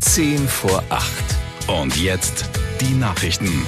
10 vor 8. Und jetzt die Nachrichten.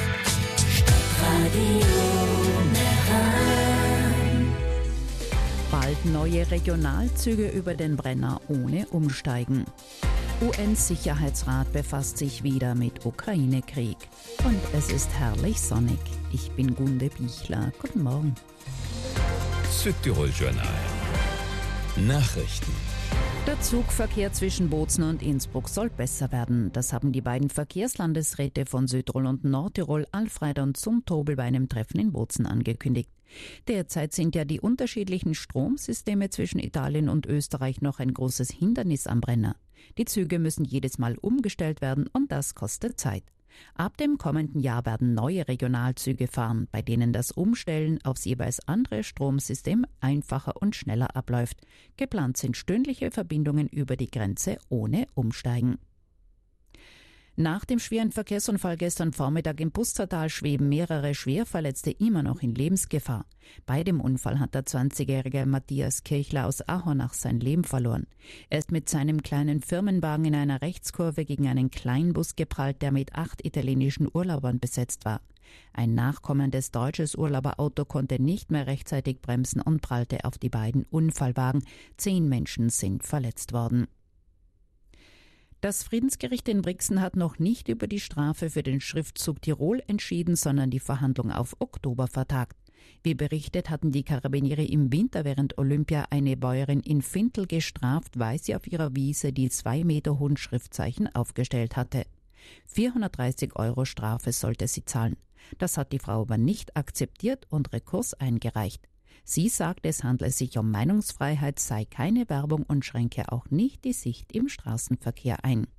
Bald neue Regionalzüge über den Brenner ohne Umsteigen. UN-Sicherheitsrat befasst sich wieder mit Ukraine-Krieg. Und es ist herrlich sonnig. Ich bin Gunde Bichler. Guten Morgen. Südtirol-Journal. Nachrichten. Der Zugverkehr zwischen Bozen und Innsbruck soll besser werden. Das haben die beiden Verkehrslandesräte von Südtirol und Nordtirol, Alfreiter und Zumtobel, bei einem Treffen in Bozen angekündigt. Derzeit sind ja die unterschiedlichen Stromsysteme zwischen Italien und Österreich noch ein großes Hindernis am Brenner. Die Züge müssen jedes Mal umgestellt werden und das kostet Zeit. Ab dem kommenden Jahr werden neue Regionalzüge fahren, bei denen das Umstellen aufs jeweils andere Stromsystem einfacher und schneller abläuft. Geplant sind stündliche Verbindungen über die Grenze ohne Umsteigen. Nach dem schweren Verkehrsunfall gestern Vormittag im Pustertal schweben mehrere Schwerverletzte immer noch in Lebensgefahr. Bei dem Unfall hat der 20-jährige Matthias Kirchler aus Ahornach sein Leben verloren. Er ist mit seinem kleinen Firmenwagen in einer Rechtskurve gegen einen Kleinbus geprallt, der mit 8 italienischen Urlaubern besetzt war. Ein nachkommendes deutsches Urlauberauto konnte nicht mehr rechtzeitig bremsen und prallte auf die beiden Unfallwagen. 10 Menschen sind verletzt worden. Das Friedensgericht in Brixen hat noch nicht über die Strafe für den Schriftzug Tirol entschieden, sondern die Verhandlung auf Oktober vertagt. Wie berichtet, hatten die Karabiniere im Winter während Olympia eine Bäuerin in Fintel gestraft, weil sie auf ihrer Wiese die 2 Meter hohen Schriftzeichen aufgestellt hatte. 430 € Strafe sollte sie zahlen. Das hat die Frau aber nicht akzeptiert und Rekurs eingereicht. Sie sagt, es handle sich um Meinungsfreiheit, sei keine Werbung und schränke auch nicht die Sicht im Straßenverkehr ein.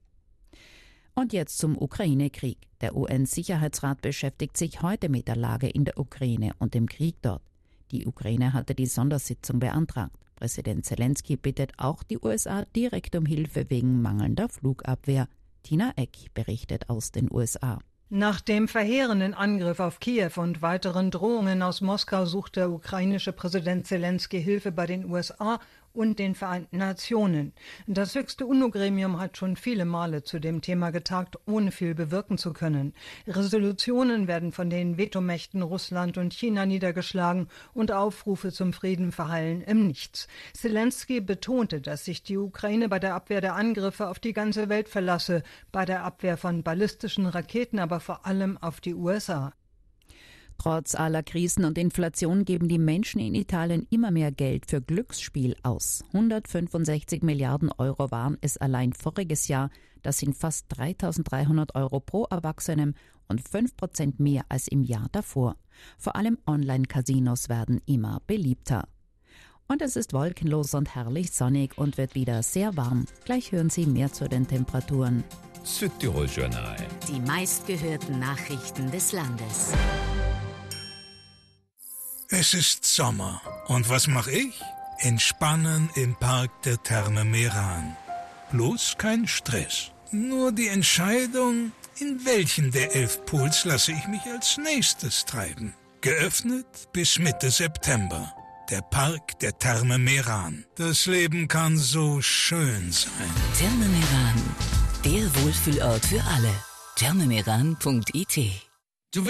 Und jetzt zum Ukraine-Krieg. Der UN-Sicherheitsrat beschäftigt sich heute mit der Lage in der Ukraine und dem Krieg dort. Die Ukraine hatte die Sondersitzung beantragt. Präsident Zelensky bittet auch die USA direkt um Hilfe wegen mangelnder Flugabwehr. Tina Eck berichtet aus den USA. Nach dem verheerenden Angriff auf Kiew und weiteren Drohungen aus Moskau sucht der ukrainische Präsident Zelensky Hilfe bei den USA und den Vereinten Nationen. Das höchste UNO-Gremium hat schon viele Male zu dem Thema getagt, ohne viel bewirken zu können. Resolutionen werden von den Vetomächten Russland und China niedergeschlagen und Aufrufe zum Frieden verhallen im Nichts. Zelensky betonte, dass sich die Ukraine bei der Abwehr der Angriffe auf die ganze Welt verlasse, bei der Abwehr von ballistischen Raketen aber vor allem auf die USA. Trotz aller Krisen und Inflation geben die Menschen in Italien immer mehr Geld für Glücksspiel aus. 165 Milliarden € waren es allein voriges Jahr. Das sind fast 3.300 € pro Erwachsenem und 5% mehr als im Jahr davor. Vor allem Online-Casinos werden immer beliebter. Und es ist wolkenlos und herrlich sonnig und wird wieder sehr warm. Gleich hören Sie mehr zu den Temperaturen. Südtirol-Journal. Die meistgehörten Nachrichten des Landes. Es ist Sommer. Und was mache ich? Entspannen im Park der Therme Meran. Bloß kein Stress. Nur die Entscheidung, in welchen der 11 Pools lasse ich mich als nächstes treiben. Geöffnet bis Mitte September. Der Park der Therme Meran. Das Leben kann so schön sein. Therme Meran, der Wohlfühlort für alle. thermemeran.it